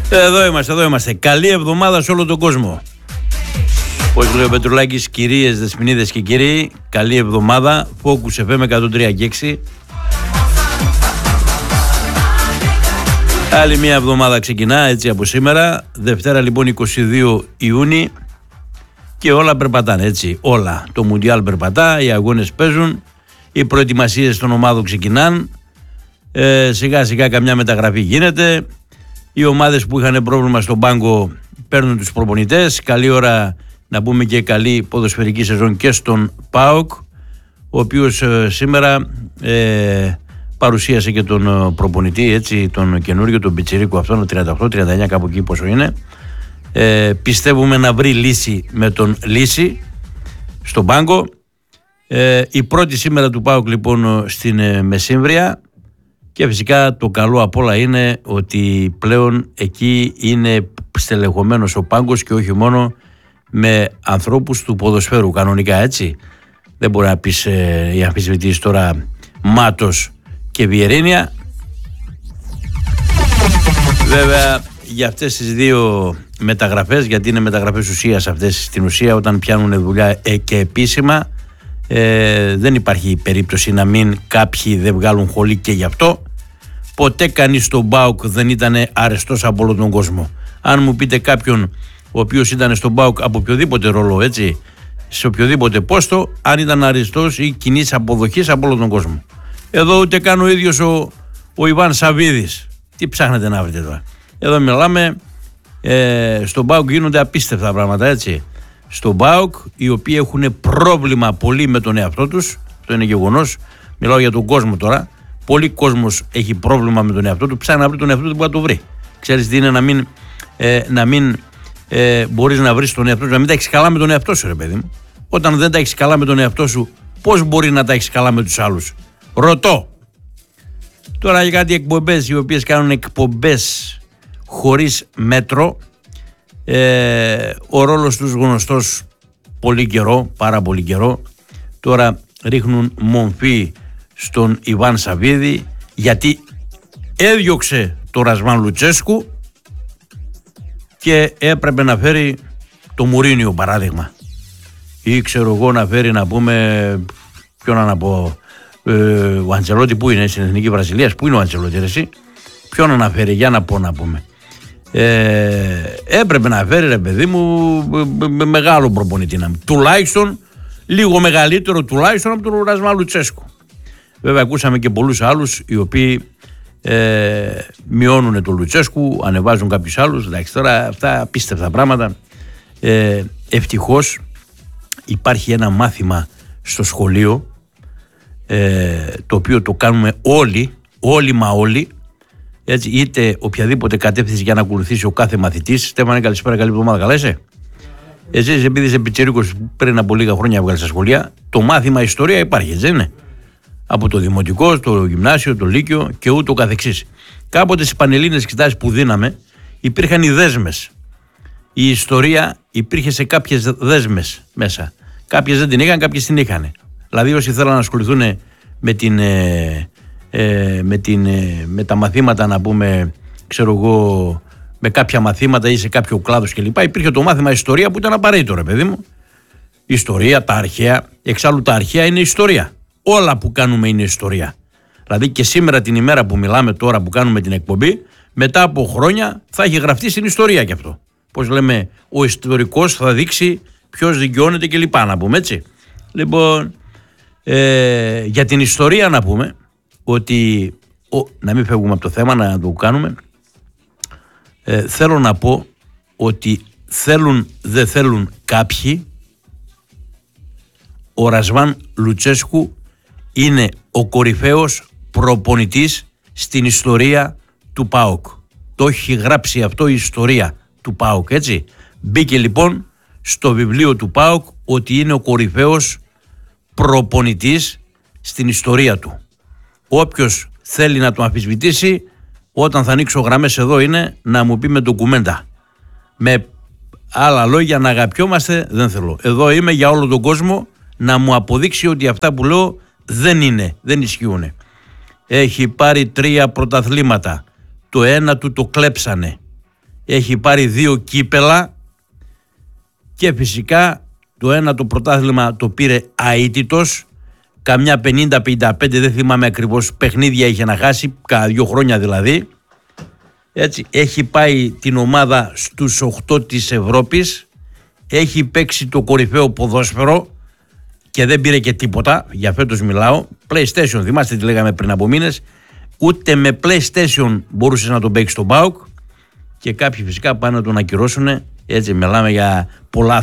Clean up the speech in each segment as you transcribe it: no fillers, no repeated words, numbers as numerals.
Εδώ είμαστε. Καλή εβδομάδα σε όλο τον κόσμο. Όπως λέει ο Πετρουλάκης, κυρίες, δεσποινίδες και κύριοι, καλή εβδομάδα. Focus FM 103 και 6. Άλλη μια εβδομάδα ξεκινά έτσι από σήμερα. Δευτέρα λοιπόν 22 Ιούνιου. Και όλα περπατάνε έτσι. Όλα. Το Μουντιάλ περπατά, οι αγώνες παίζουν, οι προετοιμασίες των ομάδων ξεκινάν. Σιγά σιγά καμιά μεταγραφή γίνεται. Οι ομάδες που είχαν πρόβλημα στον πάγκο παίρνουν τους προπονητές. Καλή ώρα να πούμε και καλή ποδοσφαιρική σεζόν και στον ΠΑΟΚ, ο οποίος σήμερα παρουσίασε και τον προπονητή, έτσι, τον καινούριο, τον Πιτσιρίκο αυτόν, 38-39 κάπου εκεί πόσο είναι. Πιστεύουμε να βρει λύση με τον Λύση στον πάγκο. Η πρώτη σήμερα του ΠΑΟΚ λοιπόν στην Μεσύμβρια. Και φυσικά το καλό απ' όλα είναι ότι πλέον εκεί είναι στελεχωμένος ο πάγκος και όχι μόνο με ανθρώπους του ποδοσφαίρου κανονικά, έτσι. Δεν μπορεί να πεις ή αμφισβητείς τώρα Μάτος και Βιερίνια. Βέβαια για αυτές τις δύο μεταγραφές, γιατί είναι μεταγραφές ουσίας αυτές στην ουσία, όταν πιάνουν δουλειά και επίσημα, δεν υπάρχει περίπτωση να μην κάποιοι δεν βγάλουν χολή και γι' αυτό. Ποτέ κανείς στον ΠΑΟΚ δεν ήταν αρεστός από όλο τον κόσμο. Αν μου πείτε κάποιον ο οποίος ήταν στον ΠΑΟΚ από οποιοδήποτε ρόλο, έτσι, σε οποιοδήποτε πόστο, αν ήταν αρεστός ή κοινής αποδοχής από όλο τον κόσμο. Εδώ ούτε καν ο ίδιος ο Ιβάν Σαββίδης. Τι ψάχνετε να βρείτε τώρα? Εδώ μιλάμε, στον ΠΑΟΚ γίνονται απίστευτα πράγματα, έτσι. Στον ΠΑΟΚ, οι οποίοι έχουν πρόβλημα πολύ με τον εαυτό τους, αυτό είναι γεγονός, μιλάω για τον κόσμο τώρα. Πολλοί κόσμος έχει πρόβλημα με τον εαυτό του, ψάχνει να βρει τον εαυτό του που θα το βρει. Ξέρεις τι είναι να μην μπορείς να βρεις τον εαυτό σου, να μην τα έχεις καλά με τον εαυτό σου, ρε παιδί μου. Όταν δεν τα έχεις καλά με τον εαυτό σου, πώς μπορεί να τα έχεις καλά με τους άλλους? Ρωτώ. Τώρα για κάτι εκπομπές, οι οποίες κάνουν εκπομπές χωρίς μέτρο, ο ρόλος τους γνωστός πολύ καιρό, πάρα πολύ καιρό. Τώρα ρίχνουν μομφή στον Ιβάν Σαββίδη γιατί έδιωξε το Ρασβάν Λουτσέσκου και έπρεπε να φέρει το Μουρίνιο παράδειγμα, ή ξέρω εγώ να φέρει, να πούμε, ποιον να πω, ο Αντσελότη που είναι στην Εθνική Βραζιλίας, που είναι ο Αντσελότη εσύ, ποιον αναφέρει, για να πω, να πούμε, έπρεπε να φέρει, ρε παιδί μου, μεγάλο προπονητή, τουλάχιστον λίγο μεγαλύτερο τουλάχιστον από τον Ρασβάν Λουτσέσκου. Βέβαια ακούσαμε και πολλούς άλλους οι οποίοι μειώνουν τον Λουτσέσκου, ανεβάζουν κάποιους άλλους. Εντάξει, τώρα αυτά απίστευτα πράγματα. Ευτυχώς υπάρχει ένα μάθημα στο σχολείο, το οποίο το κάνουμε όλοι, έτσι, είτε οποιαδήποτε κατεύθυνση για να ακολουθήσει ο κάθε μαθητής. Στέφανε, καλησπέρα, καλή εβδομάδα, καλά είσαι? Εσείς επειδή είσαι πιτσιρίκος, πριν από λίγα χρόνια βγάλεις στα σχολεία, το μάθημα ιστορία υπάρχει, έτσι δεν είναι? Από το δημοτικό, το γυμνάσιο, το λύκειο και ούτω καθεξής. Κάποτε στις πανελλήνιες εξετάσεις που δίναμε υπήρχαν οι δέσμες. Η ιστορία υπήρχε σε κάποιες δέσμες μέσα. Κάποιες δεν την είχαν, κάποιες την είχαν. Δηλαδή όσοι θέλαν να ασχοληθούν με τα μαθήματα, να πούμε, ξέρω εγώ, με κάποια μαθήματα ή σε κάποιο κλάδος κλπ. Υπήρχε το μάθημα ιστορία που ήταν απαραίτητο, ρε παιδί μου. Ιστορία, τα αρχαία. Εξάλλου τα αρχαία είναι ιστορία. Όλα που κάνουμε είναι ιστορία. Δηλαδή και σήμερα την ημέρα που μιλάμε τώρα, που κάνουμε την εκπομπή, μετά από χρόνια θα έχει γραφτεί στην ιστορία κι αυτό. Πώς λέμε, ο ιστορικός θα δείξει ποιος δικαιώνεται κλπ. Να πούμε, έτσι. Λοιπόν, για την ιστορία να πούμε ότι, να μην φεύγουμε από το θέμα, να το κάνουμε, θέλω να πω ότι θέλουν δεν θέλουν κάποιοι, ο Ρασβάν Λουτσέσκου είναι ο κορυφαίος προπονητής στην ιστορία του ΠΑΟΚ. Το έχει γράψει αυτό η ιστορία του ΠΑΟΚ, έτσι. Μπήκε λοιπόν στο βιβλίο του ΠΑΟΚ ότι είναι ο κορυφαίος προπονητής στην ιστορία του. Όποιος θέλει να το αμφισβητήσει, όταν θα ανοίξω γραμμές εδώ είναι να μου πει με ντοκουμέντα. Με άλλα λόγια, να αγαπιόμαστε δεν θέλω. Εδώ είμαι για όλο τον κόσμο να μου αποδείξει ότι αυτά που λέω δεν ισχύουν. Έχει πάρει 3 πρωταθλήματα. Το ένα του το κλέψανε. έχει πάρει 2 κύπελα και φυσικά το ένα το πρωτάθλημα το πήρε αίτητος, καμιά 50-55 δεν θυμάμαι ακριβώς παιχνίδια είχε να χάσει, κάνα 2 χρόνια δηλαδή. Έτσι, έχει πάει την ομάδα στους 8 της Ευρώπης, έχει παίξει το κορυφαίο ποδόσφαιρο και δεν πήρε και τίποτα, για φέτος μιλάω. PlayStation, θυμάστε τι λέγαμε πριν από μήνες, ούτε με PlayStation μπορούσε να τον παίξει στον ΠΑΟΚ και κάποιοι φυσικά πάνε να τον ακυρώσουν. Έτσι, μιλάμε για πολλά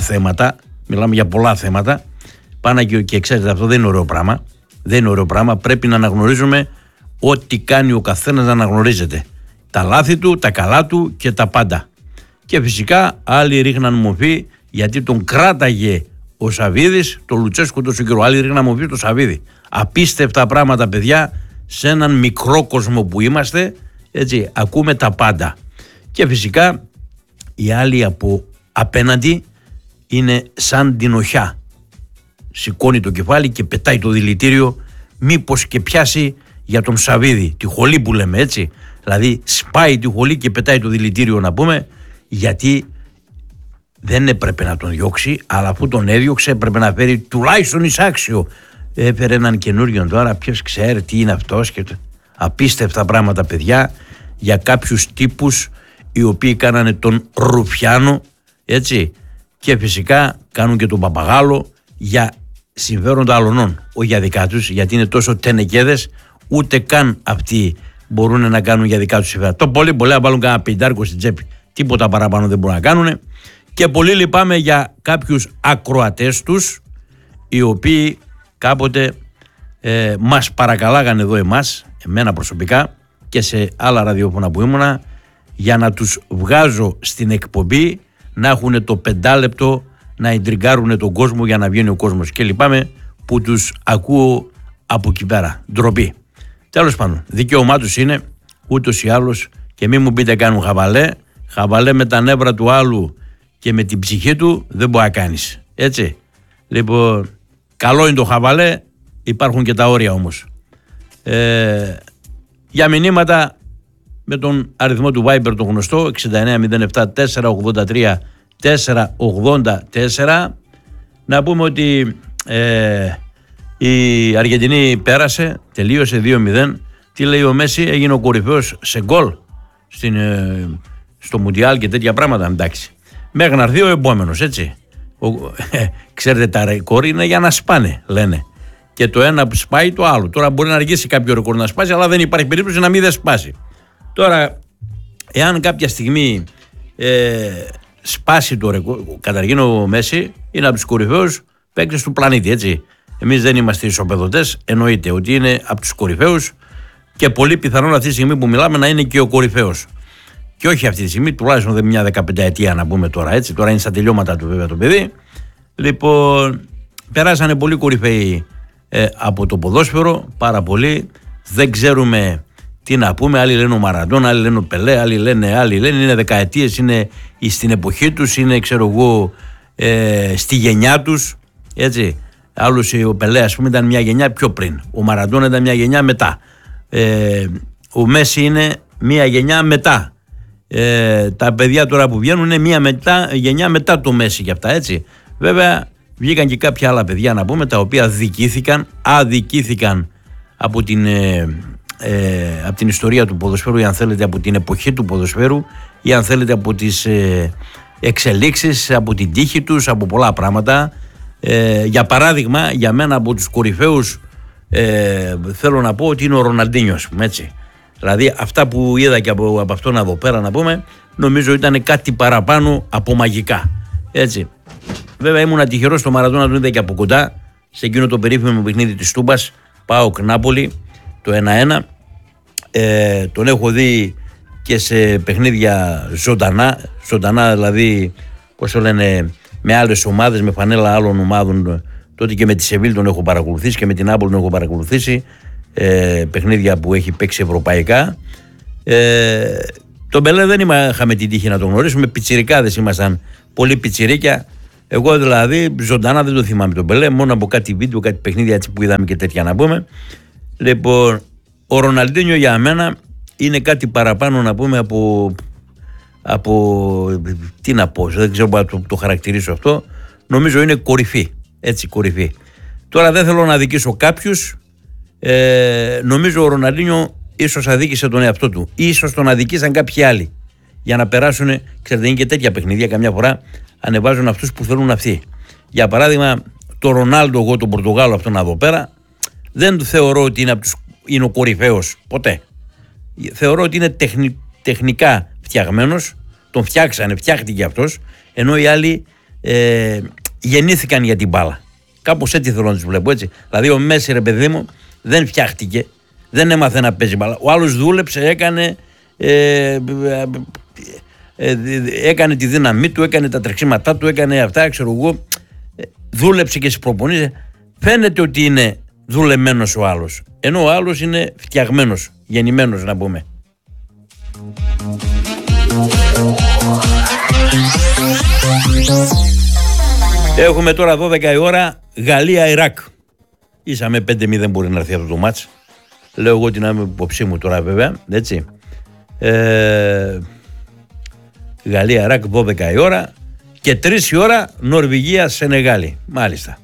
θέματα. Πάνε και ξέρετε, αυτό δεν είναι ωραίο πράγμα. Δεν είναι ωραίο πράγμα. Πρέπει να αναγνωρίζουμε ό,τι κάνει ο καθένας, να αναγνωρίζεται. Τα λάθη του, τα καλά του και τα πάντα. Και φυσικά άλλοι ρίχναν μορφή γιατί τον κράταγε ο Σαββίδης, το Λουτσέσκου τόσο καιρό. Άλλοι ρίχναν μορφή το Σαββίδη. Απίστευτα πράγματα, παιδιά, σε έναν μικρό κόσμο που είμαστε. Έτσι, ακούμε τα πάντα. Και φυσικά οι άλλοι από απέναντι είναι σαν την οχιά. Σηκώνει το κεφάλι και πετάει το δηλητήριο, μήπως και πιάσει για τον Σαββίδη, τη χολή που λέμε, έτσι. Δηλαδή σπάει τη χολή και πετάει το δηλητήριο, να πούμε, γιατί δεν έπρεπε να τον διώξει, αλλά αφού τον έδιωξε έπρεπε να φέρει τουλάχιστον εισάξιο. Έφερε έναν καινούριον τώρα, ποιος ξέρει τι είναι αυτός, και απίστευτα πράγματα, παιδιά, για κάποιους τύπους οι οποίοι κάνανε τον Ρουφιάνο, έτσι, και φυσικά κάνουν και τον Παπαγάλο για συμφέροντα άλλων, όχι για δικά τους, γιατί είναι τόσο τενεκέδες, ούτε καν αυτοί μπορούν να κάνουν για δικά τους συμφέροντα. Το πολύ να βάλουν κανένα πεντάρικο στην τσέπη, τίποτα παραπάνω δεν μπορούν να κάνουν. Και πολύ λυπάμαι για κάποιους ακροατές τους, οι οποίοι κάποτε μας παρακαλάγανε εδώ εμένα προσωπικά και σε άλλα ραδιόφωνα που ήμουνα, για να τους βγάζω στην εκπομπή, να έχουν το 5 λεπτό να εντριγκάρουν τον κόσμο για να βγαίνει ο κόσμος. Και λυπάμαι που τους ακούω από εκεί πέρα. Ντροπή. Τέλος πάντων, δικαίωμά τους είναι ούτως ή άλλως, και μην μου πείτε κάνουν χαβαλέ με τα νεύρα του άλλου και με την ψυχή του δεν μπορεί να κάνεις. Έτσι. Λοιπόν, καλό είναι το χαβαλέ, υπάρχουν και τα όρια όμως. Για μηνύματα με τον αριθμό του Viber το γνωστό 6907 483 να πούμε ότι η Αργεντινή πέρασε, τελείωσε 2-0. Τι λέει ο Μέση, έγινε ο κορυφαίος σε γκολ στο Μουντιάλ και τέτοια πράγματα, εντάξει. Μέχρι να έρθει ο επόμενος, έτσι. Ξέρετε, τα ρεκόρ είναι για να σπάνε, λένε. Και το ένα σπάει το άλλο. Τώρα μπορεί να αργήσει κάποιο ρεκόρ να σπάσει, αλλά δεν υπάρχει περίπτωση να μην δεν σπάσει. Τώρα, εάν κάποια στιγμή σπάσει το ρεκόρ, καταρχήν ο Μέση είναι από τους κορυφαίους παίκτες του πλανήτη, έτσι. Εμείς δεν είμαστε ισοπεδωτές, εννοείται ότι είναι από τους κορυφαίους και πολύ πιθανόν αυτή τη στιγμή που μιλάμε να είναι και ο κορυφαίος. Και όχι αυτή τη στιγμή, τουλάχιστον μια 15 ετία να πούμε τώρα, έτσι. Τώρα είναι στα τελειώματα του βέβαια το παιδί. Λοιπόν, περάσανε πολλοί κορυφαίοι από το ποδόσφαιρο, πάρα πολλοί. Δεν ξέρουμε τι να πούμε. Άλλοι λένε ο Μαραντόνα, άλλοι λένε ο Πελέ, άλλοι λένε είναι δεκαετίες, είναι στην εποχή τους, είναι ξέρω εγώ στη γενιά τους, έτσι. Άλλος ο Πελέ, ας πούμε, ήταν μια γενιά πιο πριν. Ο Μαραντόνα ήταν μια γενιά μετά. Ο Μέση είναι μια γενιά μετά. Τα παιδιά τώρα που βγαίνουν είναι μια γενιά μετά το Μέση και αυτά, έτσι. Βέβαια βγήκαν και κάποια άλλα παιδιά να πούμε, τα οποία αδικήθηκαν από την ιστορία του ποδοσφαίρου, ή αν θέλετε από την εποχή του ποδοσφαίρου, ή αν θέλετε από τις εξελίξεις, από την τύχη τους, από πολλά πράγματα. Για παράδειγμα, για μένα από τους κορυφαίους θέλω να πω ότι είναι ο Ροναλντίνιο, έτσι. Δηλαδή αυτά που είδα και από αυτόν εδώ πέρα να πούμε, νομίζω ήταν κάτι παραπάνω από μαγικά, έτσι. Βέβαια ήμουν τυχερός στο Μαραντόνα, τον είδα και από κοντά σε εκείνο το περίφημο παιχνίδι της Τούμπας, ΠΑΟΚ Νάπολη, το 1-1. Τον έχω δει και σε παιχνίδια ζωντανά, δηλαδή πώς το λένε, με άλλες ομάδες, με φανέλα άλλων ομάδων. Τότε και με τη Σεβίλ τον έχω παρακολουθήσει και με την Νάπολη τον έχω παρακολουθήσει, παιχνίδια που έχει παίξει ευρωπαϊκά. Τον Πελέ δεν είχαμε την τύχη να τον γνωρίσουμε, πιτσιρικάδες ήμασταν, πολύ πιτσιρίκια. Εγώ δηλαδή ζωντανά δεν το θυμάμαι τον Πελέ, μόνο από κάτι βίντεο, κάτι παιχνίδια έτσι που είδαμε και τέτοια να πούμε. Λοιπόν, ο Ροναλντίνιο για μένα είναι κάτι παραπάνω να πούμε τι να πω, δεν ξέρω να το χαρακτηρίσω αυτό. Νομίζω είναι κορυφή. Έτσι, κορυφή. Τώρα δεν θέλω να αδικήσω κάποιους. Νομίζω ο Ροναλντίνιο ίσως αδίκησε τον εαυτό του. Ίσως τον αδικήσαν κάποιοι άλλοι. Για να περάσουν, ξέρετε, είναι και τέτοια παιχνίδια. Καμιά φορά ανεβάζουν αυτούς που θέλουν αυτοί. Για παράδειγμα, το Ρονάλντο, εγώ τον Πορτογάλο αυτόν εδώ πέρα, δεν του θεωρώ ότι είναι ο κορυφαίος ποτέ. Θεωρώ ότι είναι τεχνικά φτιαγμένος. Τον φτιάξανε, φτιάχτηκε αυτός. Ενώ οι άλλοι γεννήθηκαν για την μπάλα. Κάπως έτσι θέλω να τους βλέπω, έτσι. Δηλαδή ο Μέση, ρε παιδί μου, δεν φτιάχτηκε, δεν έμαθε να παίζει μπάλα. Ο άλλος δούλεψε, έκανε τη δύναμή του, έκανε τα τρεξίματά του, έκανε αυτά, ξέρω εγώ. Δούλεψε και στις προπονήσεις. Φαίνεται ότι είναι δουλεμένος ο άλλος. Ενώ ο άλλος είναι φτιαγμένος, γεννημένος να πούμε. Έχουμε τώρα 12 η ώρα Γαλλία-Ιράκ. Ήσαμε 5-0, μπορεί να έρθει αυτό το μάτς. Λέω εγώ την άποψή μου τώρα βέβαια, έτσι. Γαλλία-Ιράκ 12 η ώρα και 3 η ώρα Νορβηγία-Σενεγάλη. Μάλιστα.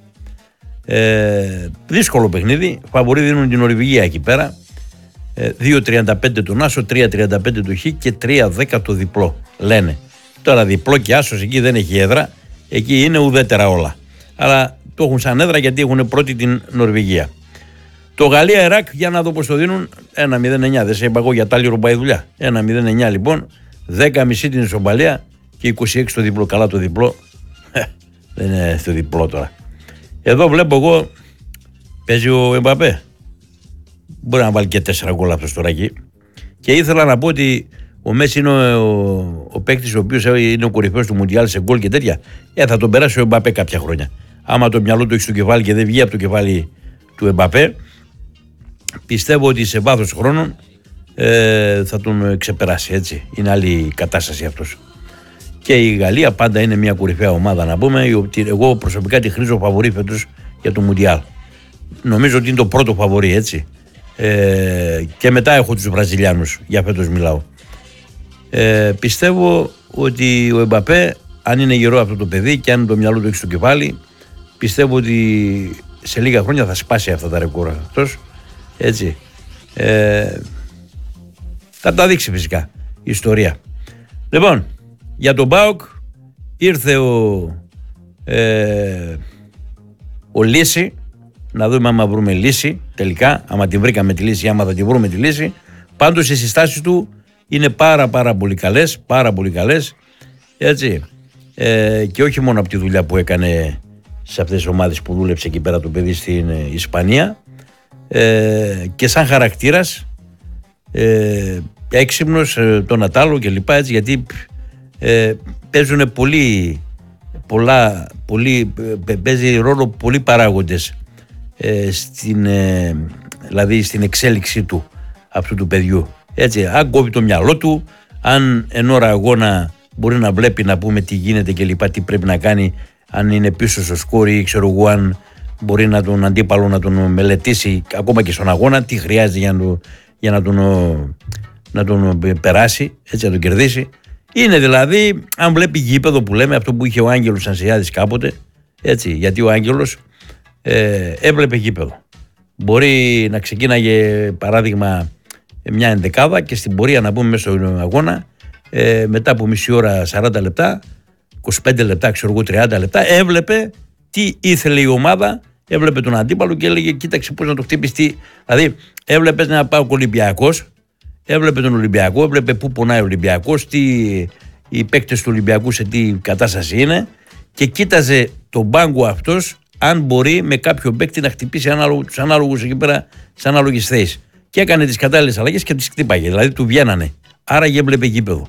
Δύσκολο παιχνίδι. Φαβορί δίνουν την Νορβηγία εκεί πέρα. 2.35 τον Άσο, 3.35 το Χ και 3.10 το διπλό. Λένε. Τώρα διπλό και Άσος εκεί δεν έχει έδρα. Εκεί είναι ουδέτερα όλα. Αλλά το έχουν σαν έδρα γιατί έχουν πρώτη την Νορβηγία. Το Γαλλία-Ιράκ, για να δω πώς το δίνουν, 1-0-9. Δεν σε είπα εγώ για τάλιρο πάει δουλειά. 1-0-9 λοιπόν, 10,5 την ισοπαλία και 26 το διπλό. Καλά το διπλό. Δεν είναι στο διπλό τώρα. Εδώ βλέπω εγώ, παίζει ο Εμπαπέ. Μπορεί να βάλει και 4 γκολ αυτός τώρα εκεί. Και ήθελα να πω ότι ο Μέση είναι ο παίκτης ο οποίος είναι ο κορυφαίος του Μουντιάλ σε γκολ και τέτοια. Θα τον περάσει ο Εμπαπέ κάποια χρόνια. Άμα το μυαλό του έχει στο κεφάλι και δεν βγει από το κεφάλι του Εμπαπέ, πιστεύω ότι σε βάθος χρόνων θα τον ξεπεράσει, έτσι. Είναι άλλη κατάσταση αυτός. Και η Γαλλία πάντα είναι μια κορυφαία ομάδα, να πούμε. Εγώ προσωπικά τη χρήζω φαβορί φέτος για το Μουντιάλ. Νομίζω ότι είναι το πρώτο φαβορί, έτσι. Και μετά έχω τους Βραζιλιάνους, για φέτος μιλάω. Πιστεύω ότι ο Εμπαπέ, αν είναι γερό αυτό το παιδί και αν το μυαλό του έχει στο κεφάλι, πιστεύω ότι σε λίγα χρόνια θα σπάσει αυτά τα ρεκόρ αυτός, έτσι. Θα τα δείξει φυσικά η ιστορία. Λοιπόν, για τον ΠΑΟΚ ήρθε ο Λύση, να δούμε άμα βρούμε λύση τελικά, άμα τη βρήκαμε τη λύση, άμα θα τη βρούμε τη λύση. Πάντως οι συστάσεις του είναι πάρα πολύ καλές, έτσι. Και όχι μόνο από τη δουλειά που έκανε σε αυτές τις ομάδες που δούλεψε εκεί πέρα το παιδί στην Ισπανία, και σαν χαρακτήρας, έξυπνος, τον Ατάλο και λοιπά, έτσι, γιατί παίζουν παίζει ρόλο πολλοί παράγοντες δηλαδή στην εξέλιξη του αυτού του παιδιού, έτσι. Αν κόβει το μυαλό του, αν εν ώρα αγώνα μπορεί να βλέπει, να πούμε, τι γίνεται και λοιπά, τι πρέπει να κάνει, αν είναι πίσω στο σκόρ ή ξέρω εγώ, αν μπορεί να τον αντίπαλο να τον μελετήσει ακόμα και στον αγώνα, τι χρειάζεται για να τον περάσει, έτσι, να τον κερδίσει. Είναι δηλαδή, αν βλέπει γήπεδο που λέμε, αυτό που είχε ο Άγγελος Ανσιάδης κάποτε, έτσι, γιατί ο Άγγελος έβλεπε γήπεδο. Μπορεί να ξεκίναγε παράδειγμα μια ενδεκάδα και στην πορεία, να πούμε, μέσα στον αγώνα, μετά από μισή ώρα, 40 λεπτά, 25 λεπτά, ξέρω εγώ, 30 λεπτά, έβλεπε τι ήθελε η ομάδα, έβλεπε τον αντίπαλο και έλεγε κοίταξε πώς να το χτύπεις. Δηλαδή έβλεπε να πάει ο Ολυμπιακός, έβλεπε τον Ολυμπιακό, έβλεπε πού πονάει ο Ολυμπιακός, οι παίκτες του Ολυμπιακού σε τι κατάσταση είναι, και κοίταζε τον πάγκο αυτός αν μπορεί με κάποιο παίκτη να χτυπήσει τους ανάλογους εκεί πέρα σε ανάλογες θέσεις. Και έκανε τις κατάλληλες αλλαγές και τις χτύπαγε, δηλαδή του βγαίνανε. Άρα έβλεπε γήπεδο.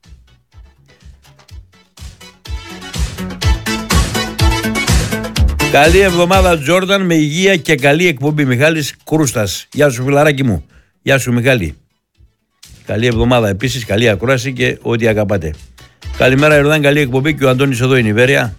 Καλή εβδομάδα Τζόρνταν, με υγεία και καλή εκπομπή. Μιχάλης Κρούστας. Γεια σου φιλαράκι μου. Γεια σου Μιχάλη. Καλή εβδομάδα επίσης, καλή ακρόαση και ό,τι αγαπάτε. Καλημέρα Ερδάν, καλή εκπομπή, και ο Αντώνης εδώ είναι η Βέρεια.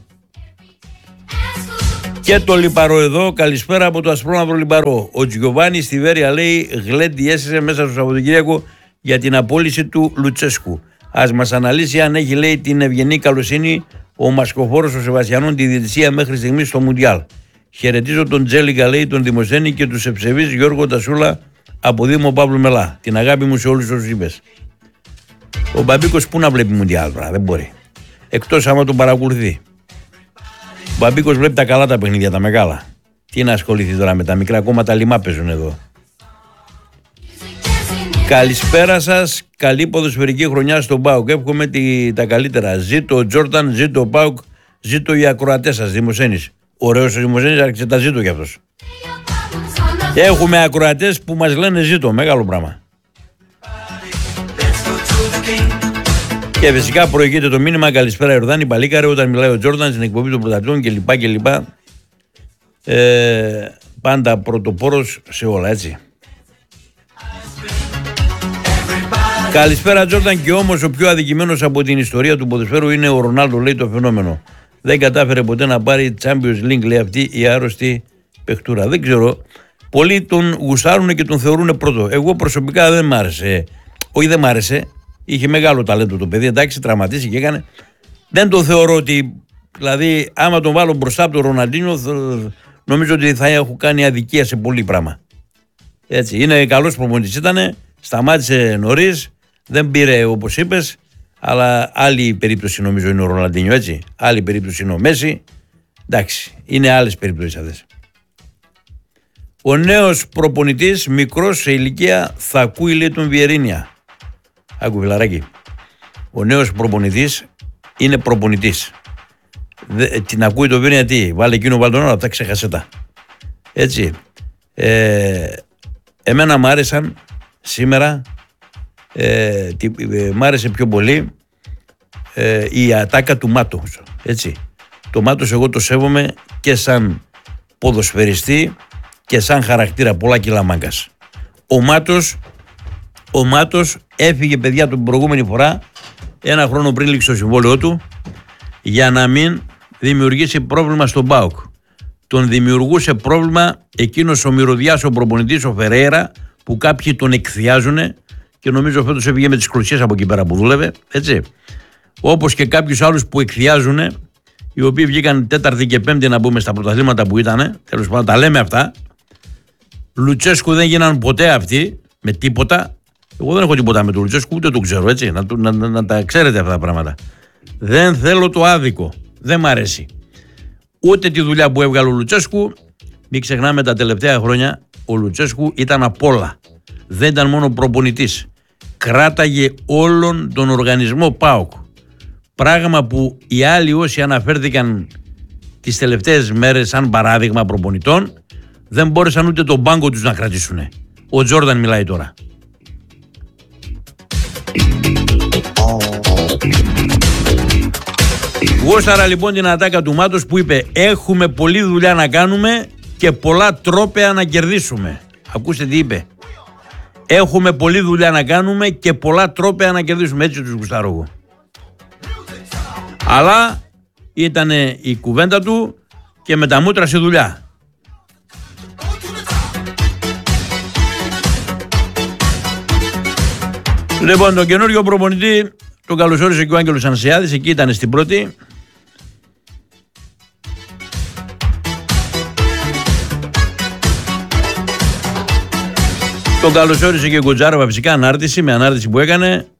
Και το Λιπαρό εδώ, καλησπέρα από το ασπρόμαυρο Λιπαρό. Ο Τζιοβάνι στη Βέρεια λέει: Γλέντι έσαι μέσα στο Σαββατοκύριακο για την απόλυση του Λουτσέσκου. Ας μας αναλύσει αν έχει, λέει, την ευγενή καλοσύνη ο μασκοφόρος ο Σεβαστιανών τη διαιτησία μέχρι στιγμής στο Μουντιάλ. Χαιρετίζω τον Τζέλικα, λέει, τον Δημοσθένη και τους ευσεβείς Γιώργο Τασούλα από Δήμο Παύλου Μελά. Την αγάπη μου σε όλους όσους είπες. Ο Μπαμπίκος πού να βλέπει Μουντιάλ, δεν μπορεί. Εκτός άμα τον παρακολουθεί. Ο Μπαμπίκος βλέπει τα καλά τα παιχνίδια, τα μεγάλα. Τι να ασχοληθεί τώρα με τα μικρά, ακόμα τα λιμά παίζουν εδώ. Καλησπέρα σας. Καλή ποδοσφαιρική χρονιά στον ΠΑΟΚ. Εύχομαι τα καλύτερα. Ζήτω ο Τζόρνταν, ζήτω ο ΠΑΟΚ, ζήτω οι ακροατές σας. Δημοσθένης. Ωραίος ο Δημοσθένης, άρχισε τα ζήτω κι αυτός. Έχουμε ακροατές που μας λένε ζήτω. Μεγάλο πράγμα. Και φυσικά προηγείται το μήνυμα καλησπέρα Ιορδάνη Παλίκαρε όταν μιλάει ο Τζόρνταν στην εκπομπή των πρωταθλητών κλπ. Πάντα πρωτοπόρος σε όλα, έτσι. Καλησπέρα Τζόρνταν, και όμως ο πιο αδικημένος από την ιστορία του ποδοσφαίρου είναι ο Ρονάλντο, λέει, το φαινόμενο. Δεν κατάφερε ποτέ να πάρει Champions League, λέει, αυτή η άρρωστη παιχτούρα. Δεν ξέρω. Πολλοί τον γουστάρουν και τον θεωρούν πρώτο. Εγώ προσωπικά δεν μ' άρεσε. Όχι, δεν μ' άρεσε. Είχε μεγάλο ταλέντο το παιδί. Εντάξει, τραυματίστηκε και έκανε. Δεν το θεωρώ ότι. Δηλαδή, άμα τον βάλω μπροστά από τον Ροναντίνιο, νομίζω ότι θα έχω κάνει αδικία σε πολύ πράγμα. Έτσι. Είναι καλός προπονητής. Ήτανε. Σταμάτησε νωρίς. Δεν πήρε όπως είπες. Αλλά άλλη περίπτωση νομίζω είναι ο Ροναντίνιο. Έτσι. Άλλη περίπτωση είναι ο Μέση. Εντάξει. Είναι άλλες περιπτώσεις αυτές. Ο νέος προπονητής, μικρός σε ηλικία, θα ακούει, λέει, τον Βιερίνια. Άκου φιλαράκι. Ο νέος προπονητής είναι προπονητής. Την ακούει τον Βιερίνια τι. Βάλε εκείνο, βάλε τον άλλο, αυτά ξέχασε τα. Έτσι. Εμένα μ' άρεσαν σήμερα, μ' άρεσε πιο πολύ η ατάκα του Μάτος. Έτσι. Το Μάτος εγώ το σέβομαι και σαν ποδοσφαιριστή και σαν χαρακτήρα, πολλά κιλά μάγκας. Ο Μάτος έφυγε, παιδιά, την προηγούμενη φορά, ένα χρόνο πριν λήξει το συμβόλαιό του, για να μην δημιουργήσει πρόβλημα στον ΠΑΟΚ. Τον δημιουργούσε πρόβλημα εκείνος ο μυρωδιάς, ο προπονητής, ο Φερέιρα, που κάποιοι τον εκθιάζουν και νομίζω φέτος έφυγε με τις κλωτσιές από εκεί πέρα που δούλευε, έτσι. Όπως και κάποιους άλλους που εκθιάζουν, οι οποίοι βγήκαν Τέταρτη και Πέμπτη να μπούμε στα πρωταθλήματα που ήταν, τέλος πάντων τα λέμε αυτά. Λουτσέσκου δεν γίναν ποτέ αυτοί με τίποτα. Εγώ δεν έχω τίποτα με τον Λουτσέσκου, ούτε το ξέρω, έτσι. Να τα ξέρετε αυτά τα πράγματα. Δεν θέλω το άδικο. Δεν μ' αρέσει. Ούτε τη δουλειά που έβγαλε ο Λουτσέσκου. Μην ξεχνάμε τα τελευταία χρόνια ο Λουτσέσκου ήταν απ' όλα. Δεν ήταν μόνο προπονητής. Κράταγε όλον τον οργανισμό ΠΑΟΚ. Πράγμα που οι άλλοι όσοι αναφέρθηκαν τις τελευταίες μέρες σαν παράδειγμα προπονητών δεν μπόρεσαν ούτε τον πάγκο τους να κρατήσουν. Ο Τζόρνταν μιλάει τώρα. Γούσταρα λοιπόν την ατάκα του Μάτος που είπε έχουμε πολλή δουλειά να κάνουμε και πολλά τρόπαια να κερδίσουμε. Ακούστε τι είπε. Έχουμε πολλή δουλειά να κάνουμε και πολλά τρόπαια να κερδίσουμε. Έτσι τους γουστάρω εγώ. Αλλά ήταν η κουβέντα του και με τα μούτρα σε δουλειά. Λοιπόν, τον καινούριο προπονητή τον καλωσόρισε και ο Άγγελος Ανσιάδης, εκεί ήταν στην πρώτη. Τον καλωσόρισε και ο Γκοτζάροβα, φυσικά ανάρτηση, με ανάρτηση που έκανε.